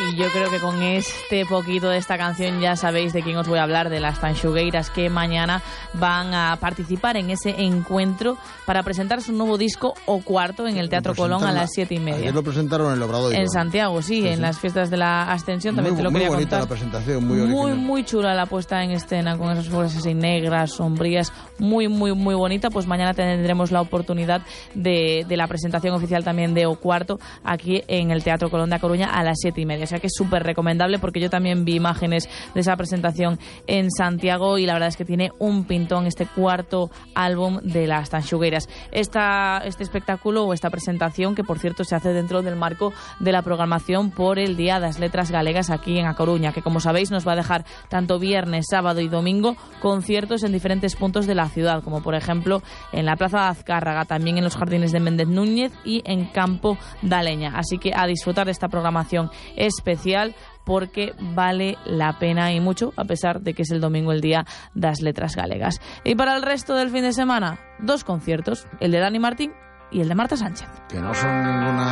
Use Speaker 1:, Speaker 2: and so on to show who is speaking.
Speaker 1: Y yo creo que con este poquito de esta canción ya sabéis de quién os voy a hablar, de las Tanxugueiras, que mañana van a participar en ese encuentro para presentar su nuevo disco O Cuarto en el Teatro Colón a las 7:30.
Speaker 2: Ayer lo presentaron en el Obradoiro.
Speaker 1: En Santiago, sí, en las fiestas de la Ascensión. También te lo quería contar.
Speaker 2: Muy bonita la presentación, muy original.
Speaker 1: Muy chula la puesta en escena, con esas flores así negras, sombrías, muy bonita. Pues mañana tendremos la oportunidad de la presentación oficial también de O Cuarto aquí en el Teatro Colón de A Coruña a las 7:30. O sea que es súper recomendable, porque yo también vi imágenes de esa presentación en Santiago y la verdad es que tiene un pintón este cuarto álbum de las Tanxugueiras. Este espectáculo o esta presentación, que por cierto se hace dentro del marco de la programación por el Día das Letras Galegas aquí en A Coruña, que como sabéis nos va a dejar tanto viernes, sábado y domingo conciertos en diferentes puntos de la ciudad, como por ejemplo en la Plaza de Azcárraga, también en los Jardines de Méndez Núñez y en Campo da Leña. Así que a disfrutar de esta programación especial, porque vale la pena y mucho, a pesar de que es el domingo el Día das Letras Galegas. Y para el resto del fin de semana, 2 conciertos, el de Dani Martín y el de Marta Sánchez.
Speaker 2: Que no son ninguna